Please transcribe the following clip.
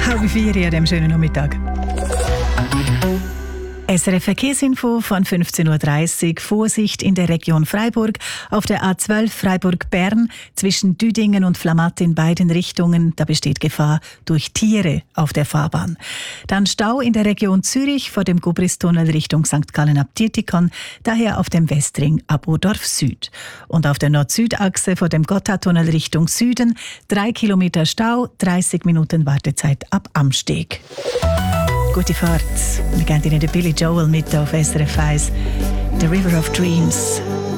3:30 an diesem schönen Nachmittag. SRF Verkehrsinfo von 15:30 Uhr. Vorsicht in der Region Freiburg. Auf der A12 Freiburg-Bern zwischen Düdingen und Flamatt in beiden Richtungen. Da besteht Gefahr durch Tiere auf der Fahrbahn. Dann Stau in der Region Zürich vor dem Gubristunnel Richtung St. Gallen ab Dietikon. Daher auf dem Westring ab Odorf Süd. Und auf der Nord-Süd-Achse vor dem Gotthardtunnel Richtung Süden 3 Kilometer Stau, 30 Minuten Wartezeit ab Amsteg. Gute Fahrt. Wir geben Ihnen den Billy Joel mit auf SRF 1. The River of Dreams.